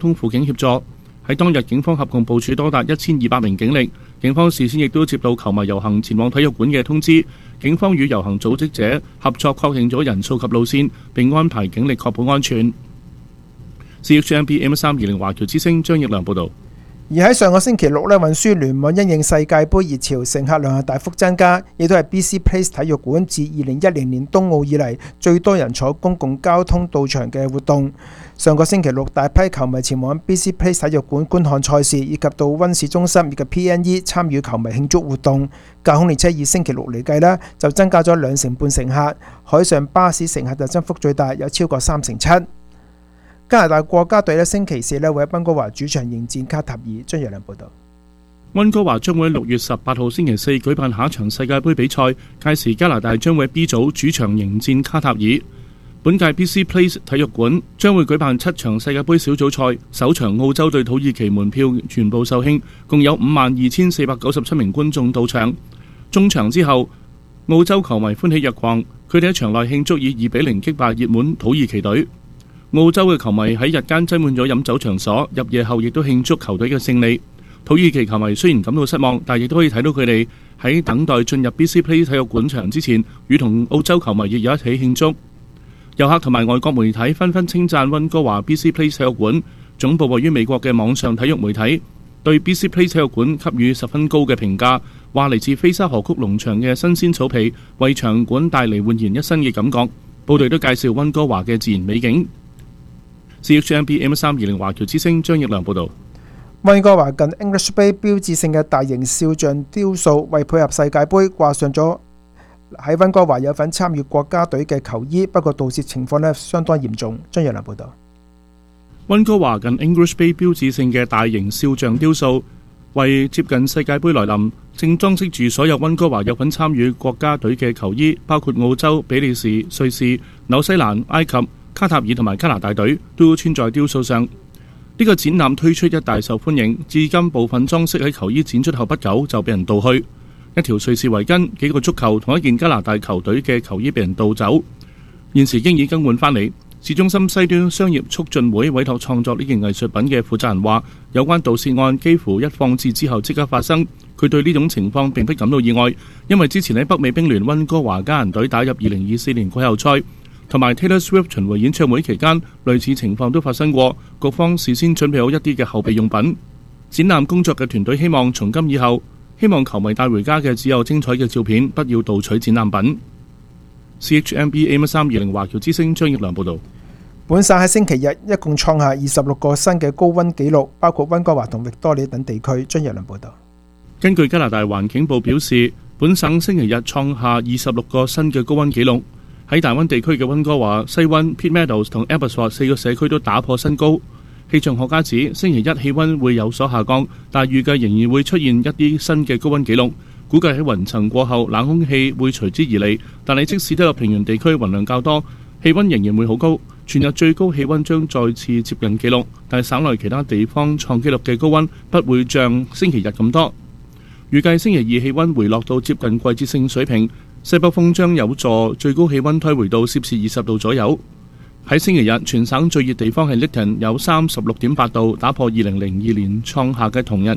通輔警協助。喺當日，警方合共部署多達1200名警力。警方事先亦都接到球迷遊行前往體育館嘅通知。警方與遊行組織者合作確認咗人數及路線，並安排警力確保安全。CHMB M320 華僑之聲張奕良報導。 而喺上個星期六，運輸聯網因應世界盃熱潮，乘客量大幅增加，亦都係 BC Place 體育館自2010年東奧以嚟最多人坐公共交通到場嘅活動。上個星期六，大批球迷前往 BC Place 體育館觀看賽事，以及到溫市中心以及 PNE 參與球迷慶祝活動。架空列車以星期六嚟計就增加咗2成半乘客，海上巴士乘客就增幅最大，有超過3成7。加拿大國家隊星期四會喺溫哥華主場迎戰卡塔爾。張若良報道。 溫哥華將會喺6月18號星期四舉辦下一場世界盃比賽，屆時加拿大將會喺 B 組主場迎戰卡塔爾。本屆 BC Place 體育館將會舉辦7場世界盃小組賽，首場澳洲對土耳其門票全部售罄，共有52,497名觀眾到場。中場之後，澳洲球迷歡喜若狂，佢哋喺場內慶祝以2-0擊敗熱門土耳其隊。澳洲嘅球迷喺日間擠滿咗飲酒場所，入夜後亦都慶祝球隊嘅勝利。土耳其球迷雖然感到失望，但亦都可以睇到佢哋喺等待進入 BC Place 體育館場之前，與同澳洲球迷亦有一起慶祝。遊客同埋外國媒體紛紛稱讚溫哥華 BC Place 體育館，總部位於美國嘅網上體育媒體對 BC Place 體育館給予十分高嘅評價，話嚟自菲沙河谷農場嘅新鮮草皮為場館帶嚟煥然一新嘅感覺。報道都介紹溫哥華嘅自然美景。CHMB M320 華僑之聲張奕良報導。 溫哥華近 English Bay 標誌性嘅大型肖像雕塑，為配合世界盃掛上咗喺溫哥華有份參與國家隊嘅球衣，不過盜竊情況相當嚴重。張奕良報導。 溫哥華近 English Bay 標誌性嘅大型肖像雕塑，為接近世界盃來臨，正裝飾住所有溫哥華有份參與國家隊嘅球衣，包括澳洲、比利時、瑞士、紐西蘭、埃及、卡塔爾同埋加拿大隊都穿在雕塑上。呢個展覽推出一大受歡迎，至今部分裝飾喺球衣展出後不久就被人盜去。一條瑞士圍巾、幾個足球同一件加拿大球隊嘅球衣被人盜走，現時經已更換返嚟。市中心西端商業促進會委託創作呢件藝術品嘅負責人話，有關盜竊案幾乎一放置之後即刻發生。佢對呢種情況並不感到意外，因為之前喺北美冰聯溫哥華家人隊打入2024年季後賽同埋 Taylor Swift 巡迴演唱會期間，類似情況都發生過。各方事先準備好一啲嘅後備用品。展覽工作嘅團隊希望從今以後，希望球迷帶回家嘅只有精彩嘅照片，不要盜取展覽品。CHMB M320 華僑之聲張奕良報導。 本省喺星期日一共創下26個新嘅高溫紀錄，包括溫哥華同域多利等地區。張奕良報導。 根據加拿大環境部表示，本省星期日創下26個新嘅高溫紀錄。喺大溫地區嘅溫哥華、西溫、Pitt Meadows 同 Abbotsford 4個社區都打破新高。氣象學家指星期一氣溫會有所下降，但預計仍然會出現一啲新嘅高溫紀錄。估計喺雲層過後，冷空氣會隨之而嚟，但係即使都有平原地區雲量較多，氣溫仍然會好高。全日最高氣溫將再次接近紀錄，但係省內其他地方創紀錄嘅高溫不會像星期日咁多。預計星期二氣溫回落到接近季節性水平。西北風將有助最高氣溫推回到攝氏20度左右。喺星期日，全省最熱地方係 Lytton 有36.8度，打破2002年創下嘅同日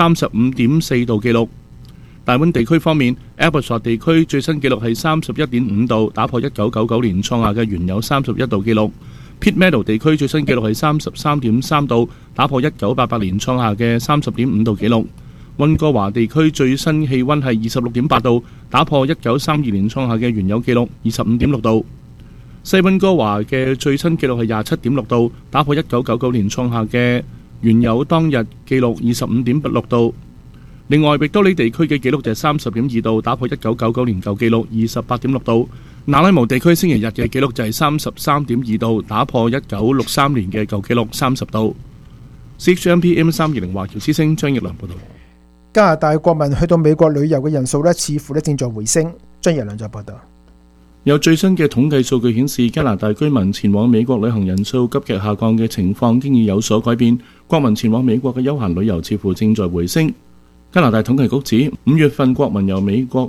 35.4度紀錄。大溫地區方面 ，Abbotsford 地區最新紀錄係31.5度，打破1999年創下嘅原有31度紀錄。Pitt Meadows 地區最新紀錄係33.3度，打破1988年創下嘅30.5度紀錄。溫哥華地區最新氣溫係26.8度，打破1932年創下嘅原有紀錄25.6度。西溫哥華嘅最新紀錄係27.6度，打破1999年創下嘅原有當日紀錄25.6度。另外，域多利地區嘅紀錄就係30.2度，打破1999年舊紀錄28.6度。那拉姆地區星期日嘅紀錄就係33.2度，打破1963年嘅舊紀錄30度。CHMP M320 華僑之聲張奕良報導。 加拿大國民去到美國旅遊嘅人數似乎正在回升。張奕良就報道。 有最新嘅統計數據顯示，加拿大居民前往美國旅行人數急劇下降嘅情況經已有所改變，國民前往美國嘅休閒旅遊似乎正在回升。加拿大統計局指，5月份國民由美國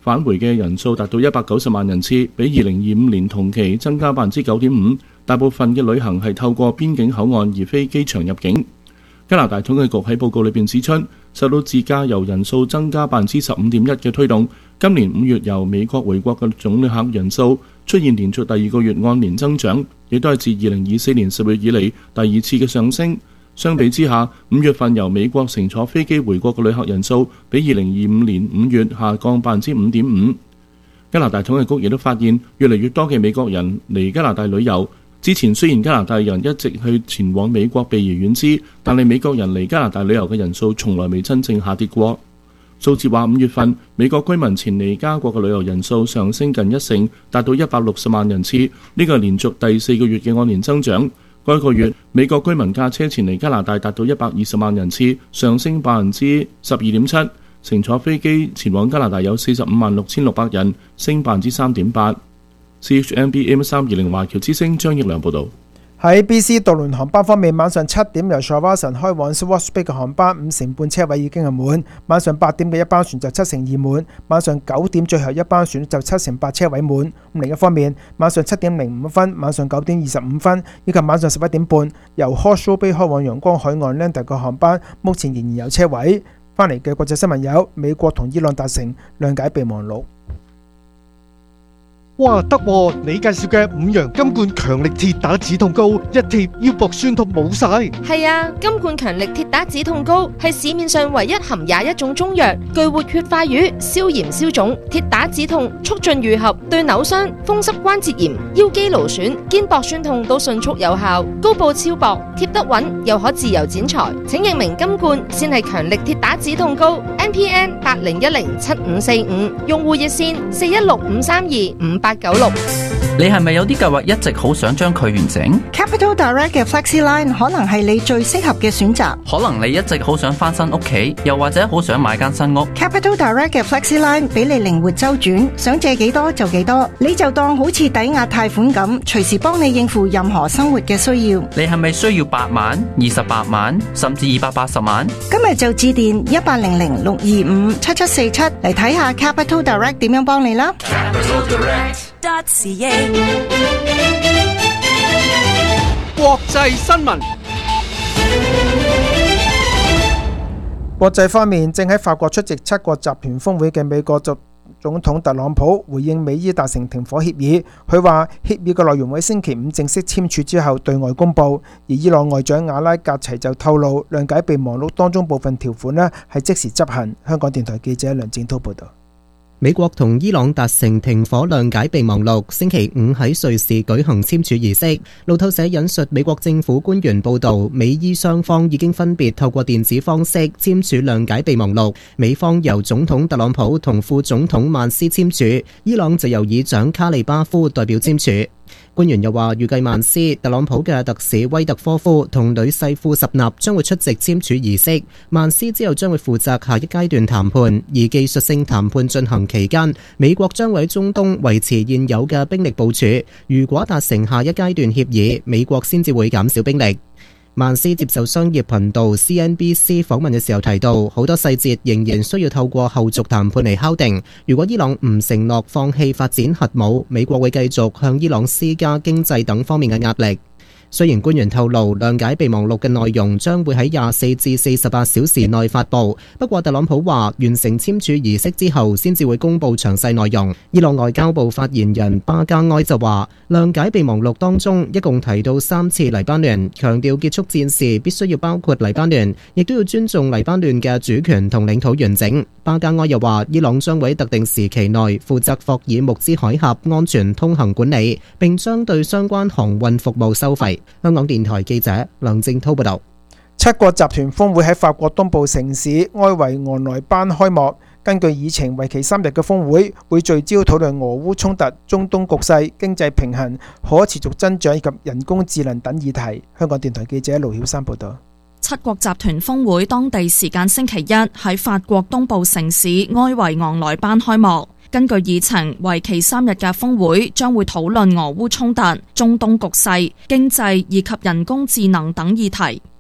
返回嘅人數達到190萬人次，比2025年同期增加9.5%。大部分嘅旅行係透過邊境口岸而非機場入境。加拿大統計局喺報告裏邊指出，受到自駕遊人數增加15.1%嘅推動，今年5月由美國回國嘅總旅客人數出現連續第二個月按年增長，亦都係自2024年10月以嚟第二次嘅上升。相比之下，5月份由美國乘坐飛機回國嘅旅客人數比2025年5月下降5.5%。加拿大統計局亦都發現，越嚟越多嘅美國人嚟加拿大旅遊。之前雖然加拿大人一直去前往美國避而遠之，但係美國人嚟加拿大旅遊嘅人數從來未真正下跌過。數字話5月份美國居民前嚟加國嘅旅遊人數上升近1成，達到160萬人次，呢個係連續第4個月嘅按年增長。該個月美國居民駕車前嚟加拿大達到120萬人次，上升12.7%。乘坐飛機前往加拿大有456600人，升3.8%。CHMB AM320 華僑之聲張益良報導。 喺 BC 渡輪航班方面，晚上7點由 Shawinigan 開往 Swartz Bay 嘅航班5成半車位已經係滿，晚上8點嘅一班船就7成2滿，晚上9點最後一班船就7成8車位滿。另一方面，晚上7點05分、晚上9點25分以及晚上11點半由 Horseshoe Bay 開往陽光海岸 Lander 嘅航班，目前仍然有車位。翻嚟嘅國際新聞有美國同伊朗達成諒解備忘錄。 哇，得喎！你介紹嘅5羊金罐強力鐵打止痛膏，一貼腰膊酸痛冇晒。 係啊，金罐強力鐵打止痛膏係市面上唯一含21種中藥，具活血化瘀、消炎消腫、鐵打止痛、促進愈合，對扭傷、風濕關節炎、腰肌勞損、肩膊酸痛都迅速有效。膏布超薄，貼得穩，又可自由剪裁。請認明金罐先係強力鐵打止痛膏。NPN 80107545，用戶熱線4165325896。 你係咪有啲計劃一直好想將佢完成？ Capital Direct 嘅 FlexiLine 可能係你最適合嘅選擇。 可能你一直好想翻新屋企，又或者好想買間新屋。 Capital Direct 嘅 FlexiLine 俾你靈活周轉，想借幾多就幾多，你就當好似抵押貸款咁，隨時幫你應付任何生活嘅需要。 你係咪需要8萬、28萬，甚至280萬？ 今日就致電1800-625-7747嚟睇下 Capital Direct 點樣幫你啦。 國際新聞。 國際方面，正喺法國出席7國集團峰會嘅美國總統特朗普回應美伊達成停火協議，佢話協議嘅內容喺星期5正式簽署之後對外公佈。而伊朗外長阿拉格齊就透露，諒解備忘錄當中部分條款呢係即時執行。香港電台記者梁正滔報導。 美國同伊朗達成停火諒解備忘錄，星期5喺瑞士舉行簽署儀式。路透社引述美國政府官員報導，美伊雙方已經分別透過電子方式簽署諒解備忘錄，美方由總統特朗普同副總統曼斯簽署，伊朗就由議長卡利巴夫代表簽署。官員又話，預計曼斯、特朗普嘅特使威特科夫同女婿庫什納將會出席簽署儀式。曼斯之後將會負責下一階段談判，而技術性談判進行期間，美國將會喺中東維持現有嘅兵力部署。如果達成下一階段協議，美國先至會減少兵力。曼斯接受商業頻道 CNBC 訪問嘅時候提到，好多細節仍然需要透過後續談判嚟敲定。如果伊朗唔承諾放棄發展核武，美國會繼續向伊朗施加經濟等方面嘅壓力。雖然官員透露諒解備忘錄嘅內容將會喺24至48小時內發布，不過特朗普話完成簽署儀式之後先至會公布詳細內容。伊朗外交部發言人巴加埃就話，諒解備忘錄當中一共提到3次黎巴嫩，強調結束戰事必須要包括黎巴嫩，亦都要尊重黎巴嫩嘅主權同領土完整。巴加埃又話，伊朗將會喺特定時期內負責霍爾木茲海峽安全通行管理，並將對相關航運服務收費。香港電台記者梁正滔報道。 7國集團峰會喺法國東部城市埃維昂萊班開幕。根據議程，為期3日嘅峰會會聚焦討論俄烏衝突、中東局勢、經濟平衡、可持續增長以及人工智能等議題。香港電台記者盧曉珊報道。 7國集團峰會當地時間星期一喺法國東部城市埃維昂萊班開幕。根據議程，為期3日嘅峰會將會討論俄烏衝突、中東局勢、經濟以及人工智能等議題。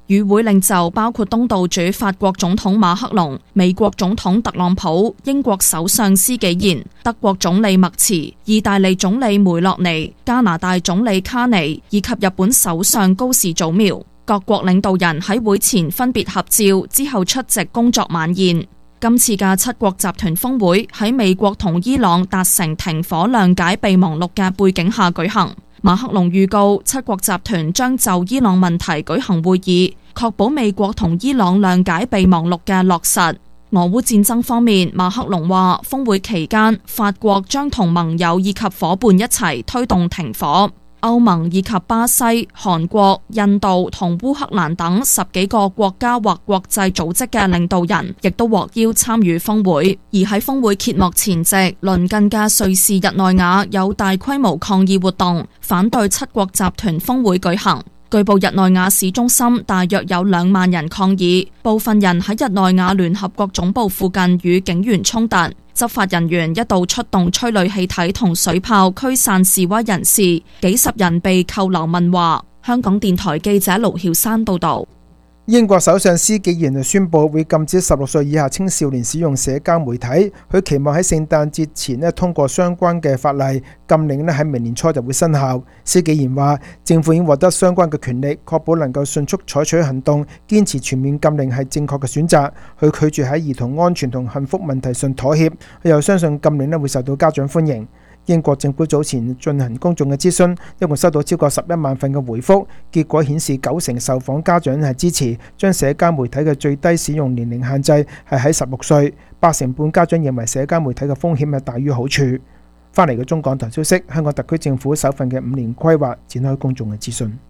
與會領袖包括東道主法國總統馬克龍、美國總統特朗普、英國首相施紀賢、德國總理默茨、意大利總理梅洛尼、加拿大總理卡尼以及日本首相高市早苗。各國領導人喺會前分別合照，之後出席工作晚宴。今次嘅七國集團峰會喺美國同伊朗達成停火諒解備忘錄嘅背景下舉行。馬克龍預告七國集團將就伊朗問題舉行會議，確保美國同伊朗諒解備忘錄嘅落實。俄烏戰爭方面，馬克龍話峰會期間法國將同盟友以及夥伴一齊推動停火。歐盟以及巴西、韓國、印度同烏克蘭等10幾個國家或國際組織嘅領導人亦都獲邀參與峰會。而喺峰會揭幕前夕，鄰近嘅瑞士日內瓦有大規模抗議活動，反對七國集團峰會舉行。據報日內瓦市中心大約有2萬人抗議，部分人喺日內瓦聯合國總部附近與警員衝突。執法人員一度出動催淚氣體同水炮驅散示威人士，幾十人被扣留問話。香港電台記者盧曉珊報道。 英國首相施紀賢宣布會禁止16歲以下青少年使用社交媒體，佢期望喺聖誕節前通過相關嘅法例，禁令喺明年初就會生效。施紀賢話政府已經獲得相關嘅權力，確保能夠迅速採取行動，堅持全面禁令係正確嘅選擇。佢拒絕喺兒童安全同幸福問題上妥協，佢又相信禁令會受到家長歡迎。英國政府早前進行公眾嘅諮詢，一共收到超過11萬份嘅回覆，結果顯示90%受訪家長係支持將社交媒體嘅最低使用年齡限制係喺16歲，8成半家長認為社交媒體嘅風險係大於好處。翻嚟嘅中港台消息，香港特區政府首份嘅5年規劃展開公眾嘅諮詢。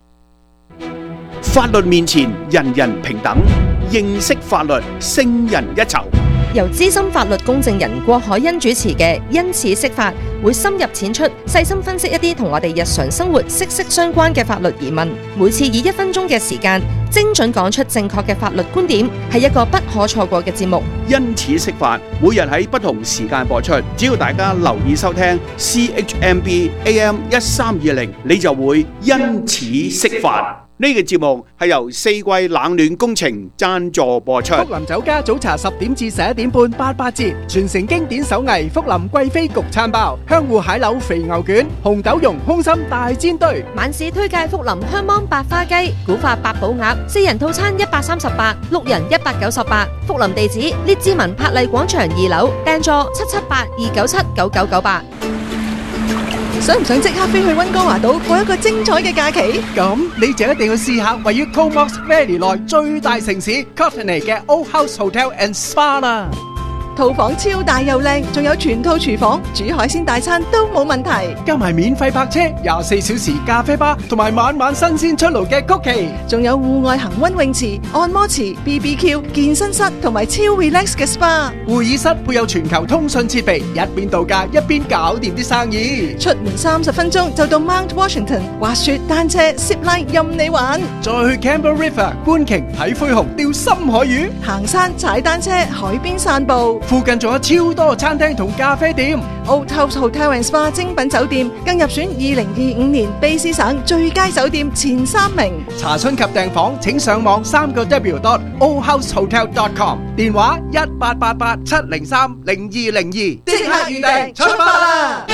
法律面前人人平等，認識法律勝人一籌。 由資深法律公證人郭海欣主持嘅因此釋法，會深入淺出，細心分析一啲同我哋日常生活息息相關嘅法律疑問。每次以1分鐘嘅時間，精準講出正確嘅法律觀點，係一個不可錯過嘅節目。 因此釋法，每日喺不同時間播出，只要大家留意收聽 CHMB AM 1320，你就會因此釋法。呢個節目係由四季冷暖工程贊助播出。 福林酒家早茶10點至11點半88折，傳承經典手藝福林貴妃焗餐包、香芋蟹柳肥牛卷、紅豆蓉空心大煎堆。 晚市推介福林香芒白花雞、古法八寶鴨，4人套餐138，6人198。福林地址：列治文柏麗廣場2樓，訂座778-297-9998。 想唔想即刻飛去溫哥華島過一個精彩嘅假期？ 咁你就一定要試下位於 Comox Valley 內最大城市 Courtenay 嘅 Old House Hotel and Spa 啦。 套房超大又靚，仲有全套廚房，煮海鮮大餐都冇問題。 加埋免費泊車、24小時咖啡吧，同埋晚晚新鮮出爐嘅曲奇， 仲有戶外恒溫泳池、按摩池、BBQ、健身室同埋超 relax 嘅 SPA。 會議室配有全球通訊設備，一邊度假一邊搞掂啲生意。 出門30分鐘就到 Mount Washington，滑雪、單車、zip line 任你玩。 再去 Campbell River 觀鯨、睇灰熊、釣深海魚， 行山、踩單車、海邊散步。 附近仲有超多餐廳同咖啡店。 Old House Hotel and Spa 精品酒店更入選2025年卑詩省最佳酒店前3名。 查詢及訂房請上網3w.oldhousehotel.com， 電話1888-703-0202， 即刻預訂，出發啦！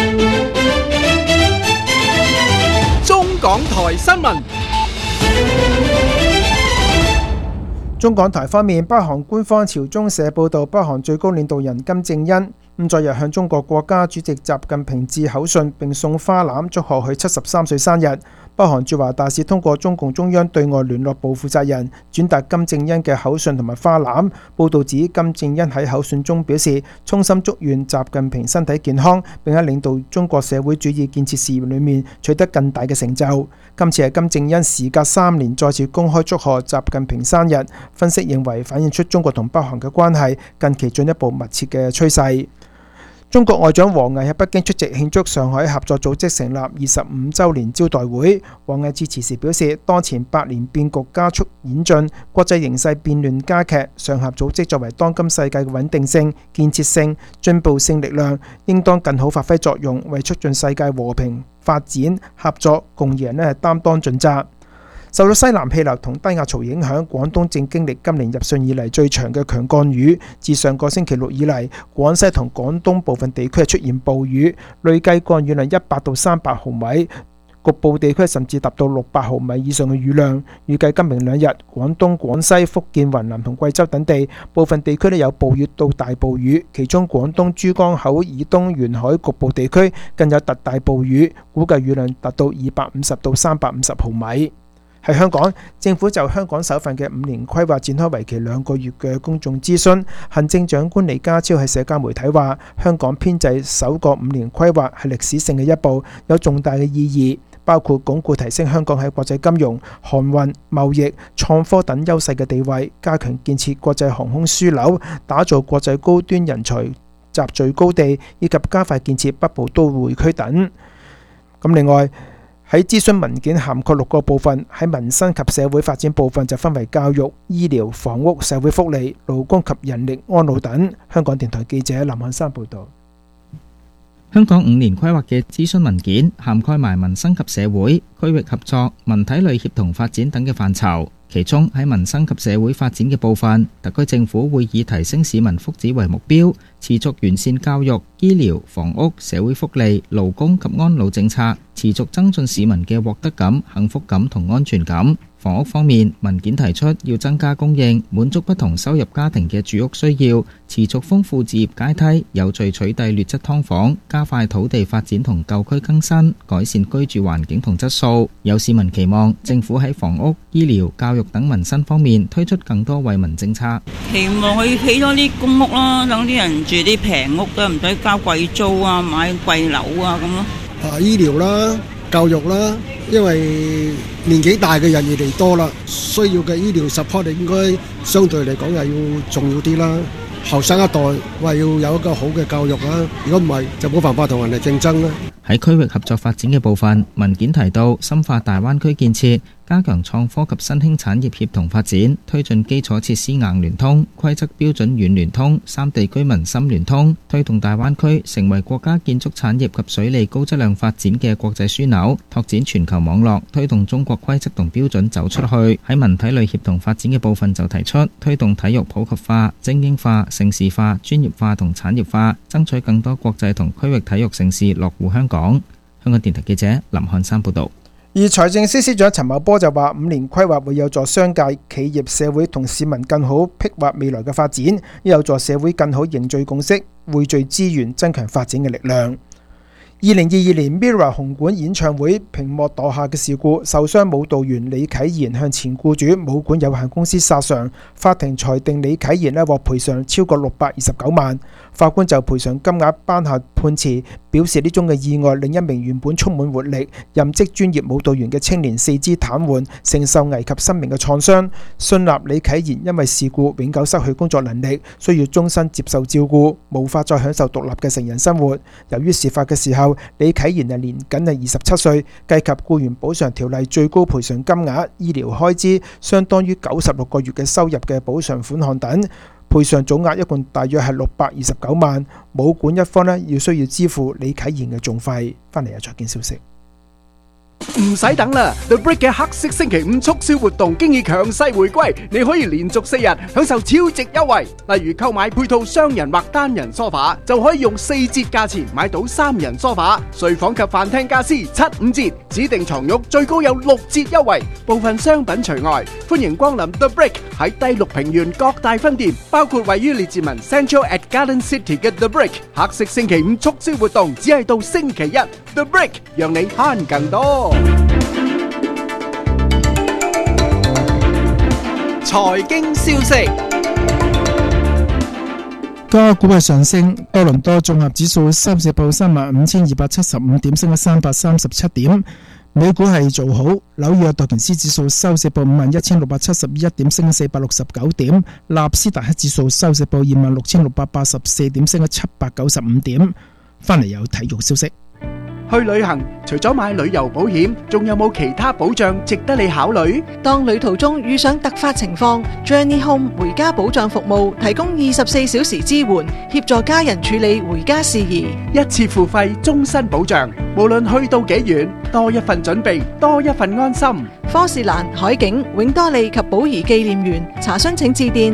中港台新聞。 中港台方面，北韓官方朝中社報道，北韓最高領導人金正恩昨日向中國國家主席習近平致口信，並送花籃祝賀佢73歲生日。北韓駐華大使通過中共中央對外聯絡部負責人轉達金正恩嘅口信同埋花籃。報道指金正恩喺口信中表示，衷心祝願習近平身體健康，並喺領導中國社會主義建設事業裏面取得更大嘅成就。今次係金正恩時隔3年再次公開祝賀習近平生日，分析認為反映出中國同北韓嘅關係近期進一步密切嘅趨勢。中國外長王毅喺北京出席慶祝上海合作組織成立25週年招待會。王毅致辭時表示，當前百年變局加速演進，國際形勢變亂加劇，上合組織作為當今世界嘅穩定性、建設性、進步性力量，應當更好發揮作用，為促進世界和平發展、合作共贏擔當盡責。 受到西南氣流同低壓槽影響，廣東正經歷今年入汛以嚟最長嘅強降雨。自上個星期六以嚟，廣西同廣東部分地區出現暴雨，累計降雨量100到300毫米，局部地區甚至達到600毫米以上嘅雨量。預計今明兩日，廣東、廣西、福建、雲南同貴州等地部分地區有暴雨到大暴雨，其中廣東珠江口以東沿海局部地區更有特大暴雨，估計雨量達到250到350毫米。喺香港，政府就香港首份嘅5年規劃展開為期2個月嘅公眾諮詢。行政長官李家超喺社交媒體話：香港編制首個5年規劃係歷史性嘅一步，有重大嘅意義，包括鞏固提升香港喺國際金融、航運、貿易、創科等優勢嘅地位，加強建設國際航空樞紐，打造國際高端人才集聚高地，以及加快建設北部都會區等。另外，喺諮詢文件涵蓋6個部分，喺民生及社會發展部分就分為教育、醫療、房屋、社會福利、勞工及人力安老等。香港電台記者林漢山報導。 香港5年規劃嘅諮詢文件涵蓋埋民生及社會、區域合作、文體類協同發展等嘅範疇。其中喺民生及社會發展嘅部分，特區政府會以提升市民福祉為目標，持續完善教育、醫療、房屋、社會福利、勞工及安老政策，持續增進市民嘅獲得感、幸福感同安全感。房屋方面，文件提出要增加供應，滿足不同收入家庭嘅住屋需要，持續豐富置業階梯，有序取締劣質劏房，加快土地發展同舊區更新，改善居住環境同質素。有市民期望政府喺房屋、醫療、教育等民生方面推出更多惠民政策。 期望佢起多啲公屋啦，等啲人住啲平屋嘅，唔使交貴租啊，買貴樓啊咁咯。 醫療啦。教育啦，因為年紀大嘅人越嚟越多啦，需要嘅醫療 support 應該相對嚟講又要重要啲啦。後生一代話要有一個好嘅教育啦，如果唔係就冇辦法同人哋競爭啦。 喺區域合作發展嘅部分，文件提到深化大灣區建設，加強創科及新興產業協同發展，推進基礎設施硬聯通、規則標準軟聯通、三地居民深聯通，推動大灣區成為國家建築產業及水利高質量發展嘅國際樞紐，拓展全球網絡，推動中國規則同標準走出去。喺文體類協同發展嘅部分就提出推動體育普及化、精英化、盛事化、專業化同產業化，爭取更多國際同區域體育盛事落戶香港。香港電台記者林漢山報道。 而財政司司長陳茂波就話，5年規劃會有助商界、企業、社會同市民更好闢劃未來嘅發展，亦有助社會更好凝聚共識、匯聚資源、增強發展嘅力量。2022年 MIRROR 紅館演唱會屏幕墮下嘅事故，受傷舞蹈員李啟賢向前僱主舞館有限公司索償，法庭裁定李啟賢獲賠償超過629萬。法官就賠償金額頒下判詞，表示呢宗嘅意外令一名原本充滿活力、任職專業舞蹈員嘅青年四肢癱瘓，承受危及生命嘅創傷。信納李啟賢因為事故永久失去工作能力，需要終身接受照顧，無法再享受獨立嘅成人生活。由於事發嘅時候，李啟賢年僅係27歲，計及僱員補償條例最高賠償金額、醫療開支相當於96個月嘅收入嘅補償款項等，賠償總額一共大約係629萬。舞館一方要需要支付李啟賢嘅訟費。翻嚟有財經消息。 唔使等啦 ！The Brick 嘅黑色星期五促銷活動經已強勢回歸，你可以連續4日享受超值優惠。例如購買配套雙人或單人梳化，就可以用4折價錢買到3人梳化。睡房及飯廳家私7-5折，指定床褥最高有6折優惠，部分商品除外。歡迎光臨 The Brick 喺第6平原各大分店，包括位於列治文 Central at Garden City 嘅 The Brick。黑色星期五促銷活動只係到星期一 ，The Brick 讓你慳更多。財經消息， 個股係上升，多倫多綜合指數收市報35,275點，升咗337點。美股係做好，紐約道瓊斯指數收市報51,671點，升咗469點。納斯達克指數收市報26,684點，升咗795點。翻嚟有體育消息。 去旅行除咗買旅遊保險，仲有冇其他保障值得你考慮？ 當旅途中遇上突發情況， Journey Home 回家保障服務提供24小時支援，協助家人處理回家事宜， 一次付費，終身保障。 無論去到幾遠，多一份準備，多一份安心。 科士蘭、海景、永多利及寶儀紀念園，查詢請致電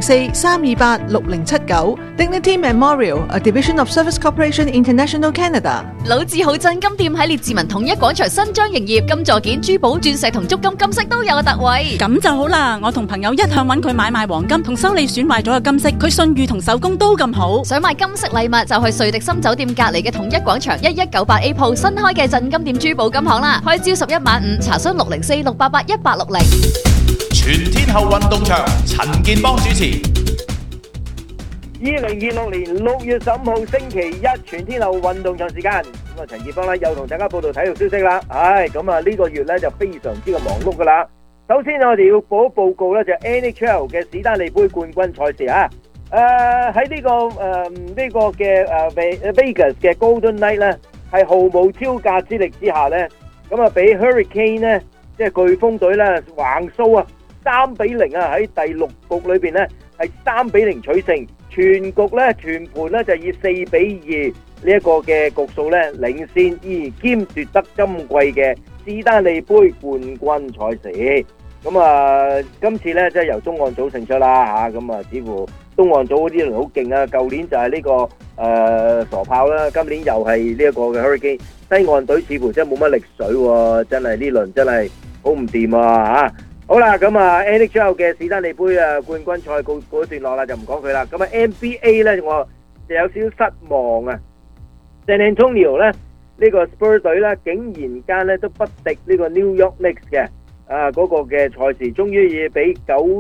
604-328-6079。Dignity Memorial, a division of Service Corporation International Canada。 老字號鎮金店喺列治文統一廣場新張營業，金座件、珠寶、鑽石同足金金飾都有特惠。 咁就好啦，我同朋友一向揾佢買賣黃金同修理損壞咗嘅金飾，佢信譽同手工都咁好。 想買金飾禮物就去瑞迪森酒店隔離嘅統一廣場1198A 鋪新開嘅鎮金店珠寶金行啦，開朝11晚5，查詢604-688-1860。 全天候運動場，陳健邦主持。 2026年6月15號星期一，全天候運動場時間。咁啊，陳健邦咧又同大家報道體育消息啦。咁啊呢個月咧就非常之嘅忙碌噶啦。首先我哋要報告咧就 NHL 嘅史丹利杯冠軍賽事啊。喺呢個嘅Vegas 嘅 Golden Knight 咧，係毫無招架之力之下咧，咁啊俾 Hurricane 咧，即係颶風隊咧橫掃啊，3-0啊，喺第6局裏邊咧係3-0取勝，全局咧全盤咧就以4-2呢一個嘅局數咧領先，而兼奪得今季嘅史丹利杯冠軍賽事。咁啊，今次咧即係由東岸組勝出啦嚇，咁啊似乎東岸組嗰啲人好勁啊！舊年就係呢個傻炮啦，今年又係呢一個嘅 Hurricane。西岸隊似乎真係冇乜力水喎，真係呢輪真係好唔掂啊嚇！好啦，咁啊 NHL 嘅史丹利杯啊冠軍賽告一段落啦，就唔講佢啦。咁啊 NBA 咧我就有少少失望啊。San Antonio 咧呢個 Spurs 隊咧竟然間咧都不敵呢個 New York Knicks 嘅。嗰個嘅賽事終於要俾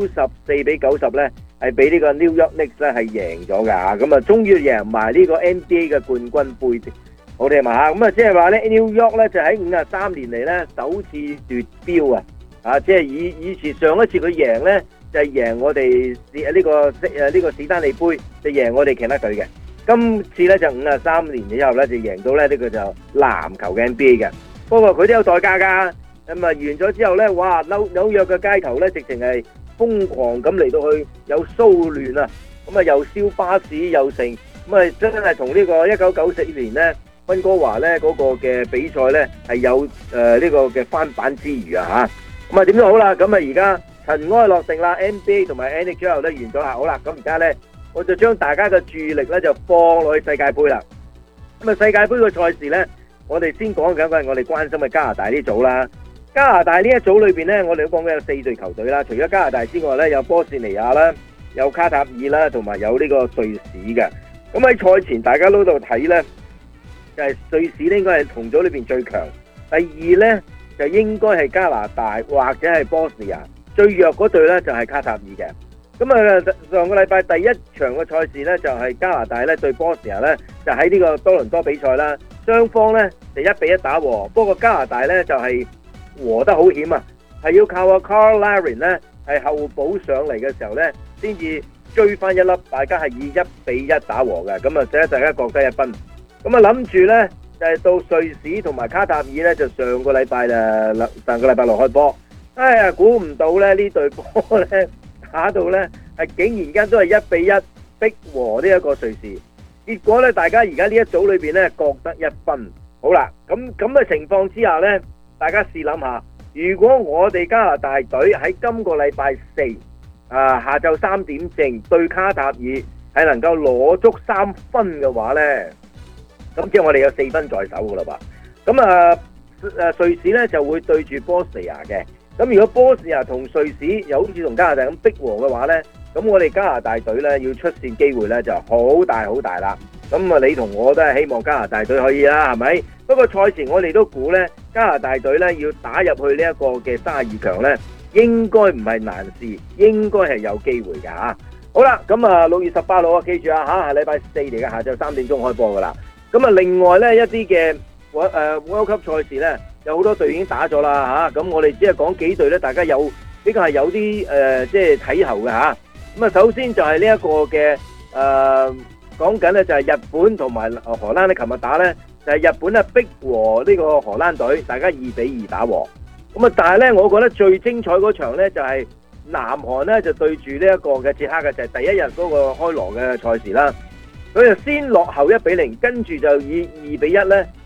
94-90咧，係俾呢個 New York Knicks 咧係贏咗㗎，咁啊終於贏埋呢個 NBA 嘅冠軍杯，好聽嘛嚇，咁啊即係話咧 New York 咧就喺53年嚟咧首次奪標啊，即係以前上一次佢贏咧就係贏我哋呢個史丹利杯，就贏我哋其他隊嘅，今次咧就53年之後咧就贏到咧呢個就籃球嘅 NBA 嘅，不過佢都有代價㗎。咁啊完咗之後咧，哇紐約嘅街頭咧，直情係瘋狂咁嚟到去有騷亂啊！咁啊又燒巴士又成，咁啊真係同呢個1994年咧溫哥華咧嗰個嘅比賽咧係有呢個嘅翻版之餘啊嚇！咁啊點都好啦，咁啊而家塵埃落定啦 ，NBA 同埋 NHL 咧完咗啦，好啦，咁而家咧我就將大家嘅注意力咧就放落去世界盃啦。咁啊世界盃嘅賽事咧，我哋先講緊係我哋關心嘅加拿大呢組啦。加拿大呢一組裏邊咧，我哋都講緊有4隊球隊啦。除咗加拿大之外咧，有波士尼亞啦，有卡塔爾啦，同埋有呢個瑞士嘅。咁喺賽前大家都度睇咧，就係瑞士咧應該係同組裏邊最強。第二咧就應該係加拿大或者係波士尼亞，最弱嗰隊咧就係卡塔爾嘅。咁啊上個禮拜第一場嘅賽事咧就係加拿大咧對波士尼亞咧，就喺呢個多倫多比賽啦。雙方咧就1-1打和，不過加拿大咧就係和得好險啊，係要靠阿 Carl Larin 咧係後補上嚟嘅時候咧，先至追翻一粒，大家係以1-1打和嘅，咁啊使大家各得1分。咁啊諗住咧就係到瑞士同埋卡塔爾咧，就上個禮拜6開波，哎呀估唔到咧呢隊波咧打到咧係竟然間都係1-1逼和呢一個瑞士，結果咧大家而家呢一組裏邊咧各得1分。好啦，咁嘅情況之下咧。大家試諗下，如果我哋加拿大隊喺今個禮拜4下晝3點正對卡塔爾係能夠攞足3分嘅話呢，咁即係我哋有4分在手噶啦吧。咁瑞士呢就會對住波士尼亞嘅。咁如果波士尼亞同瑞士又好似同加拿大咁逼和嘅話呢，咁我哋加拿大隊呢要出線機會呢就好大好大啦。咁啊，你同我都係希望加拿大隊可以啦，係咪？不過賽前我哋都估呢，加拿大隊呢要打入去呢一個嘅32強呢，應該唔係難事，應該係有機會㗎嚇。好啦，咁啊6月18號啊，記住啊嚇，係禮拜4嚟嘅，下晝3點鐘開波㗎啦。咁啊，另外呢一啲嘅World Cup 賽事呢，有好多隊已經打咗啦嚇。咁我哋只係講幾隊呢，大家比較係有啲即係睇頭嘅嚇。咁啊，首先就係呢一個嘅講緊咧就係日本同埋荷蘭咧，琴日打咧就係日本咧逼和呢個荷蘭隊，大家2-2打和。咁啊，但係咧，我覺得最精彩嗰場咧就係南韓咧就對住呢一個嘅捷克嘅，就係第一日嗰個開鑼嘅賽事啦。佢就先落後1-0，跟住就以2-1咧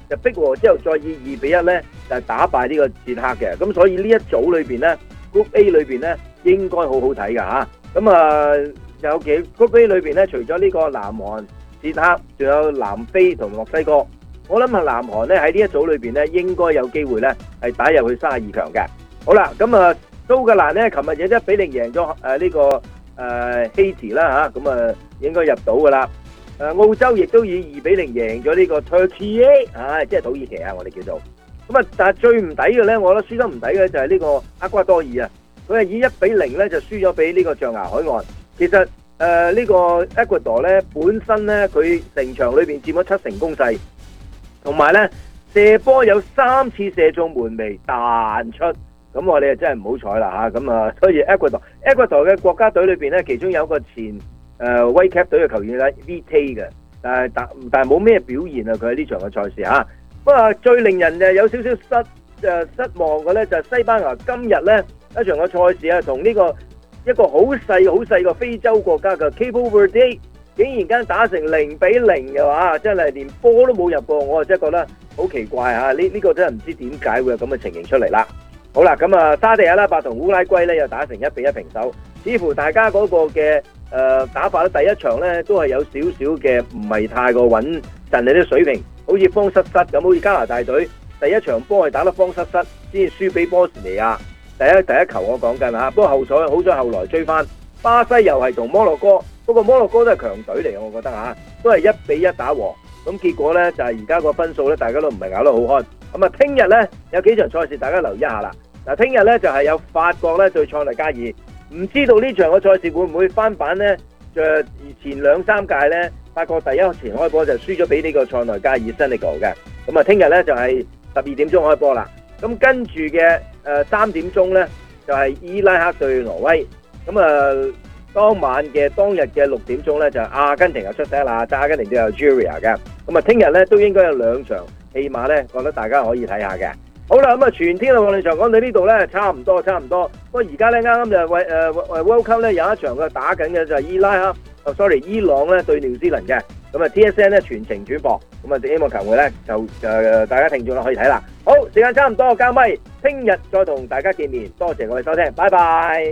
就逼和之後再以2-1咧就打敗呢個捷克嘅。咁所以呢一組裏邊咧 Group A 裏邊咧應該好好睇㗎嚇。咁有幾 Group A 裏邊咧，除咗呢個南韓、捷克，仲有南非同墨西哥。我諗係南韓咧喺呢一組裏邊咧應該有機會咧係打入去32強嘅。好啦，咁蘇格蘭咧，琴日亦1-0贏咗呢個希治啦嚇，咁應該入到噶啦。澳洲亦都以2-0贏咗呢個 Turkey， 即係土耳其啊，我哋叫做。咁但係最唔抵嘅咧，我覺得輸得唔抵嘅就係呢個厄瓜多爾啊，佢係以1-0咧就輸咗俾呢個象牙海岸。其實呢個厄瓜多爾咧本身咧佢成場裏邊佔咗7成攻勢，同埋咧射波有3次射中門楣彈出。咁我哋真係唔好彩啦嚇，咁所以厄瓜多爾嘅國家隊裏邊咧，其中有一個前威級隊嘅球員咧 VT 嘅，但係冇咩表現啊！佢喺呢場嘅賽事嚇。不過最令人有少少失望嘅咧，就係西班牙今日咧一場嘅賽事啊，同呢個一個好細個非洲國家嘅 Cape Verde 竟然間打成0-0嘅話，真係連波都冇入過，我真係覺得好奇怪嚇！呢個真係唔知點解會有咁嘅情形出嚟啦。好啦，咁沙地阿拉伯同烏拉圭咧又打成1-1平手，似乎大家嗰個嘅打法咧，第一場咧都係有少少嘅唔係太過穩陣嘅啲水平，好似慌失失咁，好似加拿大隊第一場波係打得慌失失，先至輸俾波士尼亞。第一球我講緊嚇，不過好彩後來追翻。巴西又係同摩洛哥，不過摩洛哥都係強隊嚟嘅，我覺得嚇，都係1-1打和。咁結果咧就係而家個分數咧，大家都唔係咬得好開。咁聽日咧有幾場賽事，大家留意一下啦。嗱，聽日咧就係有法國咧對塞內加爾，唔知道呢場嘅賽事會唔會翻版咧？前2-3屆咧，法國第一前開波就輸咗俾呢個塞內加爾 Senegal 嘅。咁聽日咧就係12點鐘開波啦。咁跟住嘅3點鐘咧就係伊拉克對挪威。咁當日嘅6點鐘咧就係阿根廷又出聲啦，阿根廷對 Algeria 嘅。咁聽日咧都應該有2場，起碼咧覺得大家可以睇下嘅。好啦，咁全天嘅運動場講到呢度咧，差唔多。不過而家咧啱啱就係World Cup咧有一場嘅打緊嘅就係伊朗咧對紐西蘭嘅。咁TSN 咧全程轉播，咁希望球會咧就大家聽眾可以睇啦。好，時間差唔多，交咪，聽日再同大家見面。多謝各位收聽，拜拜。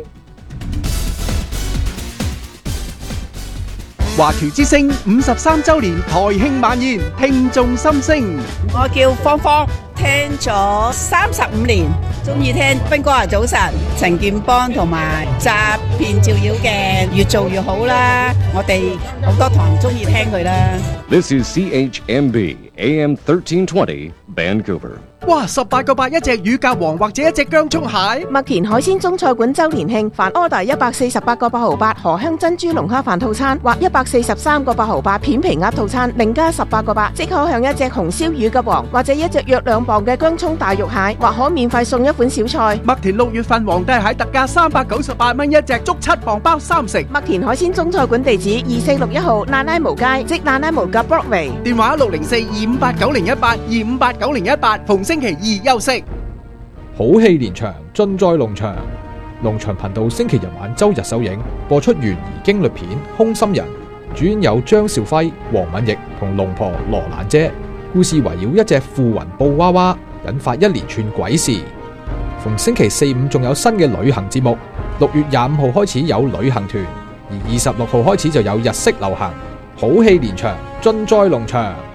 華僑之聲53週年台慶晚宴，聽眾心聲。 我叫芳芳，聽咗35年，中意聽斌哥啊早晨，陳健邦同埋詐騙照妖嘅，越做越好啦。我哋好多堂中意聽佢啦。 This is CHMB AM 1320 Vancouver。 哇！18個8一隻乳鴿王或者一隻薑蔥蟹。 麥田海鮮中菜館周年慶，凡 order 148個8毫8荷香珍珠龍蝦飯套餐，或143個8毫8片皮鴨套餐，另加18個8，即可享一隻紅燒乳鴿王，或者一隻約2磅嘅薑蔥大肉蟹，或可免費送一款小菜。 麥田6月份皇帝蟹特價398蚊一隻，足7磅包3成。 麥田海鮮中菜館地址2461號那拉無街，即那拉無甲 Broadway。 電話604-2589018，2589018，逢星期2休息。 好戲連場，盡在龍翔。龍翔頻道星期日晚周日首映，播出懸疑驚慄片《空心人》，主演有張兆輝、黃敏奕同龍婆羅蘭姐。故事圍繞一隻附雲布娃娃，引發一連串鬼事。逢星期4、5仲有新嘅旅行節目。6月25號開始有旅行團，而26號開始就有日式流行。好戲連場，盡在龍翔。